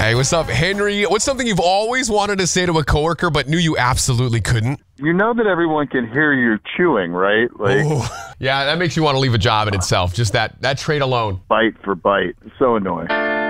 Hey, what's up, Henry? What's something you've always wanted to say to a coworker but knew you absolutely couldn't? You know that everyone can hear you chewing, right? Like, yeah, that makes you want to leave a job in itself. Just that trait alone. bite for bite. So annoying.